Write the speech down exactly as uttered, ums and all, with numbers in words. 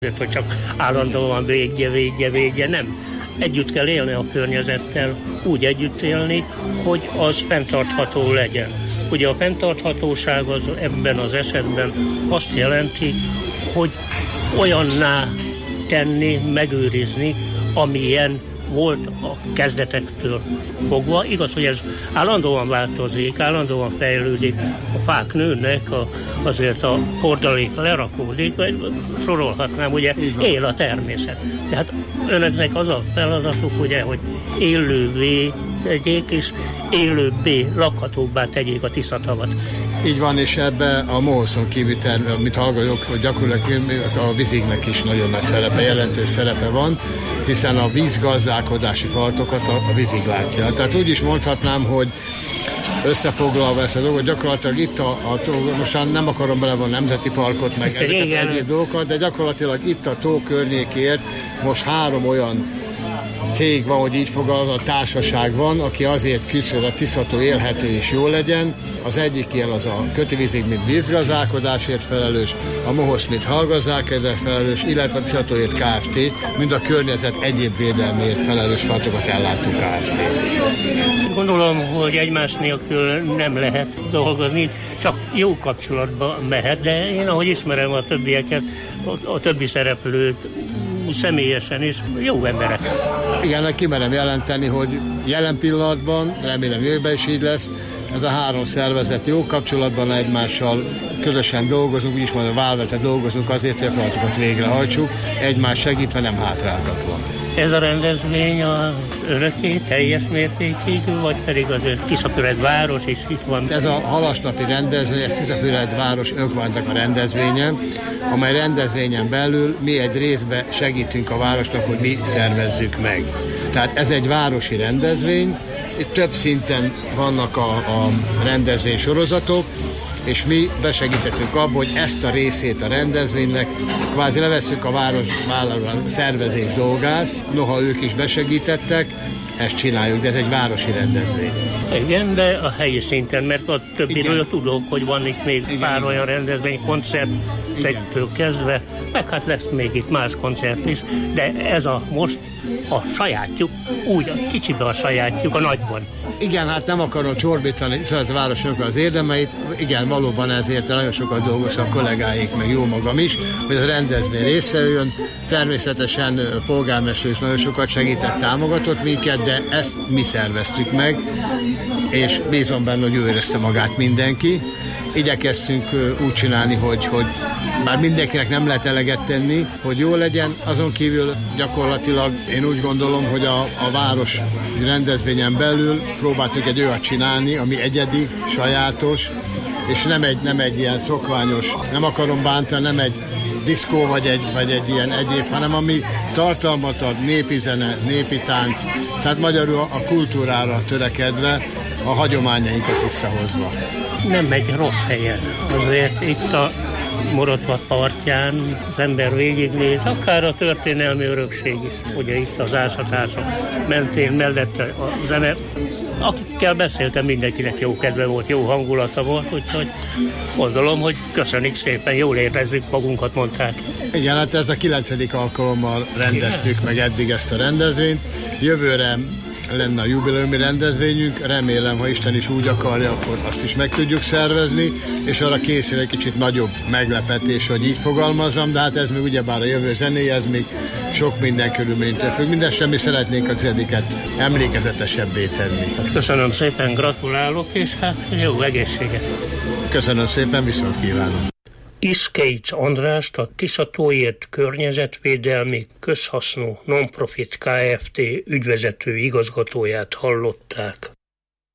hogy csak állandóan védje, védje, védje, nem. Együtt kell élni a környezettel, úgy együtt élni, hogy az fenntartható legyen. Ugye a fenntarthatóság az ebben az esetben azt jelenti, hogy olyanná tenni, megőrizni, amilyen volt a kezdetektől fogva. Igaz, hogy ez állandóan változik, állandóan fejlődik, a fák nőnek, a, azért a hordalék lerakódik, vagy sorolhatnám, ugye él a természet. Tehát önöknek az a feladatuk, ugye, hogy élővé tegyék, és élőbbé, lakhatóbbá tegyék a Tiszatavat. Így van, és ebbe a Mohoszon kívül, amit hallgatok, hogy gyakorlatilag a vízignek is nagyon nagy szerepe, jelentős szerepe van, hiszen a vízgazdálkodási falatokat a, a vízig látja. Tehát úgy is mondhatnám, hogy összefoglalva ezt a dolgot, gyakorlatilag itt a, a tó, most nem akarom belevonni nemzeti parkot, meg ezeket Igen. egyéb dolgokat, de gyakorlatilag itt a tó környékért most három olyan cég van, hogy így fogalmazva, a társaság van, aki azért küzd, hogy a Tiszató élhető és jó legyen. Az egyik ilyen az a Kötővízig, mint vízgazdálkodásért felelős, a Mohosz, mint hallgazdálkodásért felelős, illetve a Tiszatóért Kft., mind a környezet egyéb védelméért felelős falatokat ellátó Kft. Gondolom, hogy egymás nélkül nem lehet dolgozni, csak jó kapcsolatban mehet, de én, ahogy ismerem a többieket, a, a többi szereplőt, személyesen is jó emberek. Igen, kimerem jelenteni, hogy jelen pillanatban, remélem jövőben is így lesz, ez a három szervezet jó kapcsolatban egymással közösen dolgozunk, úgyis majd a válvetve dolgozunk azért, hogy a feladatokat végrehajtsuk, egymás segítve, nem hátráltatva. Ez a rendezvény az örökké teljes mértékig, vagy pedig az Tiszafüred város is itt van? Ez a halasnapi rendezvény, ez Tiszafüred város önkormányzatnak a rendezvénye, amely rendezvényen belül mi egy részben segítünk a városnak, hogy mi szervezzük meg. Tehát ez egy városi rendezvény, itt több szinten vannak a, a rendezvény sorozatok, és mi besegítettünk abba, hogy ezt a részét a rendezvénynek kvázi levesszük a város vállaló szervezés dolgát, noha ők is besegítettek, ezt csináljuk, de ez egy városi rendezvény. Igen, de a helyi szinten, mert a többiről tudok, hogy van itt még igen, pár igen. olyan rendezvény, koncertektől kezdve, meg hát lesz még itt más koncert is, de ez a most a sajátjuk, úgy a kicsiben a sajátjuk, a nagyban. Igen, hát nem akarom csorbítani a városnak az érdemeit, igen, valóban ezért nagyon sokat dolgoznak a kollégáik, meg jó magam is, hogy a rendezvény része jön. Természetesen a polgármester is nagyon sokat segített, támogatott minket, de ezt mi szerveztük meg, és bízom benne, hogy jól érezte magát mindenki. Igyekeztünk úgy csinálni, hogy, hogy bár mindenkinek nem lehet eleget tenni, hogy jó legyen, azon kívül gyakorlatilag én úgy gondolom, hogy a, a város rendezvényen belül próbáltuk egy olyat csinálni, ami egyedi, sajátos, és nem egy, nem egy ilyen szokványos, nem akarom bántani, nem egy diszkó vagy egy, vagy egy ilyen egyéb, hanem ami tartalmat ad, népi zene, népi tánc, tehát magyarul a kultúrára törekedve, a hagyományainkat visszahozva. Nem megy rossz helyen. Azért itt a Morotva partján az ember végignéz, akár a történelmi örökség is, ugye itt az ásatások mentén mellette a zene. Akikkel beszéltem, mindenkinek jó kedve volt, jó hangulata volt, úgyhogy gondolom, hogy köszönjük szépen, jól érezzük magunkat, mondták. Igen, hát ez a kilencedik alkalommal rendeztük Igen. meg eddig ezt a rendezvényt. Jövőre lenne a jubileumi rendezvényünk, remélem, ha Isten is úgy akarja, akkor azt is meg tudjuk szervezni, és arra készül egy kicsit nagyobb meglepetés, hogy így fogalmazzam, de hát ez még ugyebár a jövő zenéje, ez még sok minden körülménytől függ. Mindenesetre mi szeretnénk az eddiget emlékezetesebbé tenni. Köszönöm szépen, gratulálok, és hát jó egészséget! Köszönöm szépen, viszont kívánom! Iszkécs Andrást, a Tiszatóért Környezetvédelmi Közhasznú Nonprofit Kft. Ügyvezető igazgatóját hallották.